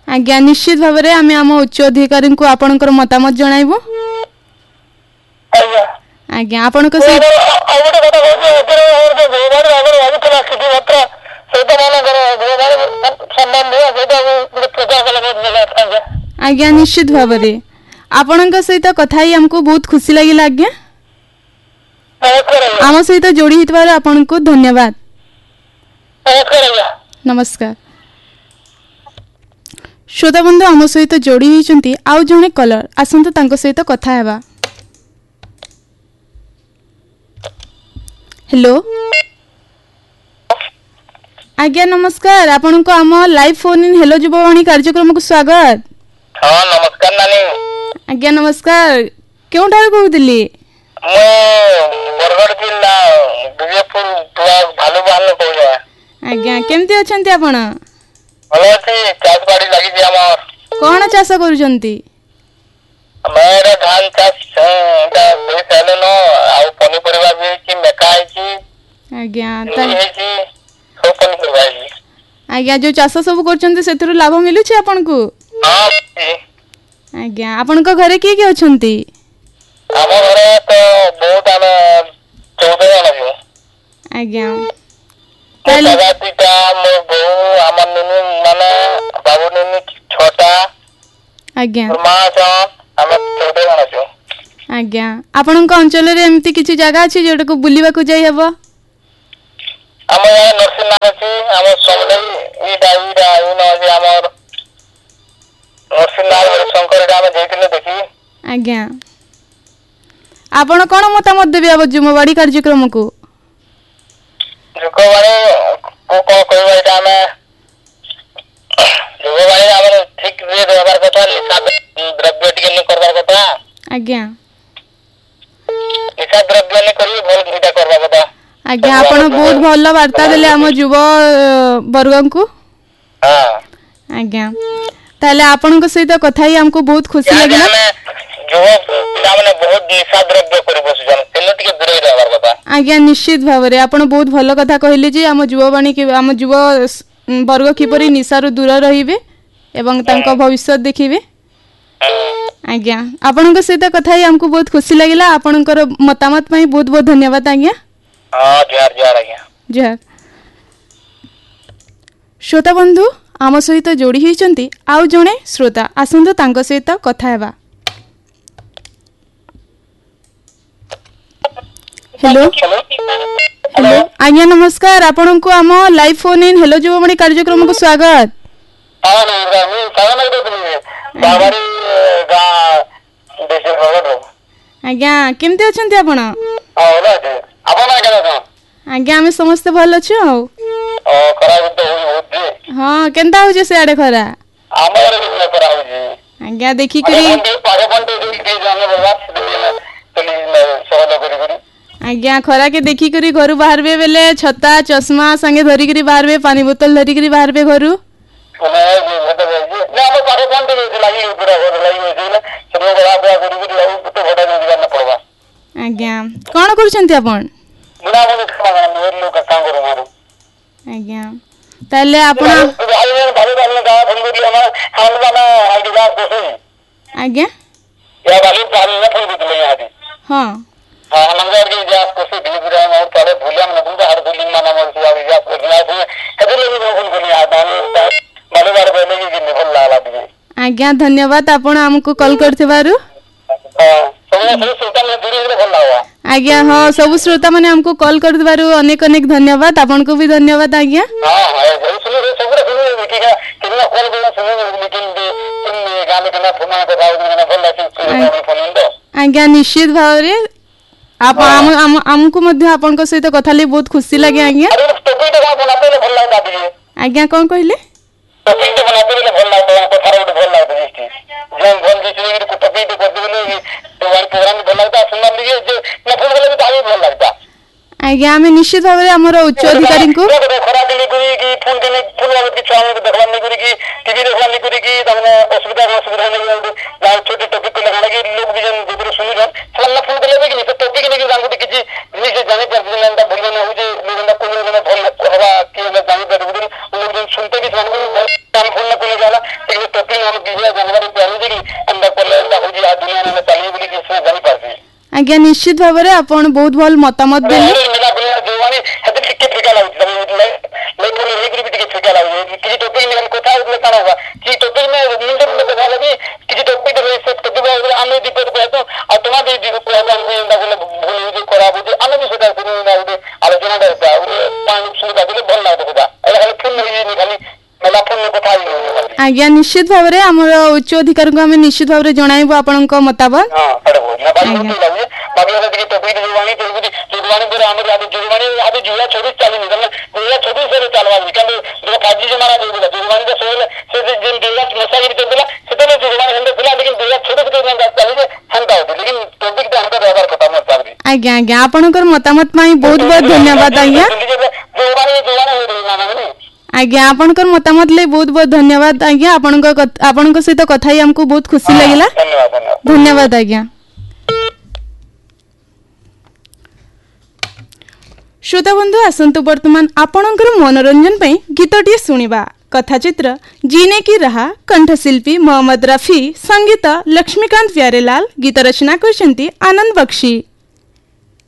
आज्ञा निश्चित भाव में आम आम उच्च अधिकारी को आपणकर मतामत जणाइबो। आज्ञा आज्ञा आपणक सहित आज्ञा निश्चित भाव में आपणक सहित कथा ही हमको बहुत खुशी लगिला। आज्ञा आम सहित जोड़ी हितबार आपन को धन्यवाद। नमस्कार। श्रोता बंधु आम सहित जोड़ी होती आउ जड़े कलर आसतु तांको सहित कथा हेबा। हेलो आज्ञा नमस्कार आपन को आम live phone in hello Yuvvani कार्यक्रम को स्वागत। हाँ नमस्कार नानी। आज्ञा नमस्कार केउठार कहउतिली? बरगढ़ जिला विजयपुर ब्लॉक भालुबान कहूया। आज्ञा केमती अछंती आपण? भलो अछि चाष बाड़ी लागि जे हमर कोन चाष करूछंती? मेरा धान चाष दा दुई साल नो आ पनी परिवा भी कि मेका अछि। आज्ञा है कि सब पनी परिवा अछि। आज्ञा जो चाष सब करछंती सेथुरु लाभ मिलु छी आपण को? हां आज्ञा आपण को घरे की अछंती? ଆମ ଘରେ ତ ବହୁତ ଆମେ 14 ଜଣ ଛୁ। ଆଜ୍ଞା ତାହେଲେ ଦିଟା ମୋ ବୋଉ ଆମ ନିନି ମାନେ ବାବୁ ନିନି 6ଟା ଆଜ୍ଞା ମା ଛଅ ଆମେ 14 ଜଣ ଛୁ। ଆଜ୍ଞା ଆପଣଙ୍କ ଅଞ୍ଚଳରେ ଏମିତି କିଛି ଜାଗା ଅଛି ଯୋଉଟାକୁ ବୁଲିବାକୁ ଯାଇ ହେବ? ଆମ ଗାଁ ନରସିଂହନାଥ ଅଛି ଆମ ସମଲେଇ ଇଟା ଇନ ଅଛି ଆମର ନରସିଂହନାଥ ଶଙ୍କରଟା ଆମେ ଯାଇଥିଲେ ଦେଖି। ଆଜ୍ଞା आपण कौन मतामत देबे अब जुमवाड़ी कार्यक्रम को? जुमवाड़ी को कहबा एटा हमें जुमवाड़ी हमर ठीक रे रहबार कथा निशा द्रव्य टिके न करबार कथा। आज्ञा निशा द्रव्य न करी भल मीठा करबा कथा। आज्ञा आपण बहुत भल वार्ता देले हम युव वर्ग को। हां आज्ञा ताले आपण को सहित कथा ही हमको बहुत खुशी लागला। जो पिलाने बहुत निशा द्रव्य करी बसुछन तेनो टिके दूर रहबार कथा। आज्ञा निश्चित भाव में आपण बहुत भल कथा कहले जे हम युववाणी के हम युव वर्ग किपरि निशारु दूर रहिबे एवं तांको भविष्य देखिबे। आज्ञा आपण को सहित कथा ही हमको बहुत खुशी लागला। आपणकर मतामत पई बहुत बहुत धन्यवाद। आज्ञा हां जोहार जोहार आज्ञा जोहार। श्रोता बंधु आम सहित जोड़ी होती आउ जड़े श्रोता आसतु तांको सहित कथा हेबा। हेलो हेलो आज्ञा नमस्कार आपण को आम live phone in hello Yuvvani कार्यक्रम को स्वागत। हां मैं सागन देबे बाबारी गा देशे बगड़। आज्ञा केमते अछंती आपण? हां होला जे आपण केना छ? आज्ञा हम समस्त भल अछि। खरा तो होजे। हां केनता हो जे से आडे खरा? हमर भी खरा हो जे। आज्ञा देखि करी पारे पंटे के जाने बाबा चली सहल करी करी। आज्ञा खरा के देखि करी घर बाहरबे बेले छता चश्मा संगे धरि करी बाहरबे पानी बोतल धरि करी बाहरबे घरु। ना हम पारे पंटे लागि पूरा घर लागि होइला सब बड़ा बड़ा करी करी लाउ तो बड़ा दिन ना पड़बा। आज्ञा कोन करछंती आपण? बुढ़ा बोले खाना मोर लोग काम करो मारो। आज्ञा ताले आपण आइए भाई वाले गांव फोन करी हम ना आगे जा कोसे। आज्ञा या वाली पानी ना फोन कर ले आदि। हां हां नंबर के जा कोसे दिलपुरा में और पहले भूलिया में तुम हर दिल्ली में नाम और सुआ जा करना है कदे ले फोन कर ले आदा माने बार पहले की निकल ला दिए। आज्ञा धन्यवाद आपण हमको कॉल करथिबारु। हां सब श्रोता में दूर रे भल लावा। आज्ञा हाँ सब श्रोता माने हमको कॉल कर दिबारु अनेक अनेक धन्यवाद। आपन को भी धन्यवाद। आज्ञा हां हां सुनो सब सुनो देखिगा कितना कॉल करना सुनो लेकिन किन गाने केना फोन कथा होना भल लागी फोन दो। आज्ञा निश्चित भाव रे आप हमको मध्य आपन को सहित कथा ले बहुत खुशी लागे। आज्ञा अरे टोपी तो बनाते भल लागता दिए। आज्ञा कोन कहले? टोपी तो बनाते भल लागता कथा रे भल लागता जिसकी जम भल जिसकी टोपी तो कर देले तो वाली प्रोग्राम भल लागता सुन लीजिए जो ना फोन करले तो आगे भल लागता। आज्ञा हमें निश्चित भाव रे हमर उच्च अधिकारी को खरा के करी कि फोन के फोन वाले की छाने को देखला नहीं करी कि टीवी देखला नहीं करी कि तमने असुविधा नहीं जा छोटे टॉपिक को लगाने के लोग भी जन जो सुनि जन फला फोन करले कि तो टॉपिक नहीं जान को किछि जिनिस जाने पर दिन ना भूल ना हो जे लोग ना कोन ना भल हवा कि ना जाने पर दिन लोग जन सुनते भी जान को काम फोन ना कोन जाला लेकिन हम किसी जानवर प्यार दे कि अंदर कोले हो जी आ दुनिया में चली बोली कि से जानी पासी आज्ञा निश्चित भाव में आपण बहुत भल मतामत देले मेरा बोले जोवानी हते टिके फिका लागु ले बोले एक भी टिके फिका लागु किसी टॉपिक में कथा उठले काना होगा कि टॉपिक में मुंडे में कथा लगी किसी टॉपिक में से टॉपिक में आमे दिक्कत को तो आत्मा दे दी को हम बोले भूल जो करा बुझे आमे भी सेटा सुनी ना उठे आलोचना करता पानी सुनता बोले भल लागो कथा एला खाली फोन नहीं खाली मेला फोन में कथा ही आज्ञा निश्चित भाव में हमर उच्च अधिकारी को हम निश्चित भाव में जणाइबो आपनक मतामत हां अरे हो ना बाकी होती लागु बाकी वाला देखिए टॉपिक जुवानी जुवानी पर हमर आदि जुवानी आदि जुवा 24 चालू निकल जुवा 24 से चालवा निकल जो 5G जमाना दे दिला जुवानी का सोल से जिन देगा मसाई भी दिला सेते जुवानी हंदे दिला लेकिन देगा छोटे छोटे में चालू हंदा होती लेकिन टॉपिक पे हमका व्यवहार खत्म हो चालू आज्ञा आज्ञा आपनकर मतामत माई बहुत बहुत धन्यवाद आज्ञा जुवानी हो रही ना आज्ञा आपनकर मतामत ले बहुत बहुत धन्यवाद आज्ञा आपनक सहित कथा ही हमको बहुत खुशी लगिला धन्यवाद आज्ञा श्रोता बंधु आसंतु वर्तमान आपणकर मनोरंजन पे गीतटी सुनिबा कथाचित्र जीने की राह कंठशिल्पी मोहम्मद रफी संगीत लक्ष्मीकांत प्यारेलाल गीत रचना करछंती आनंद बख्शी।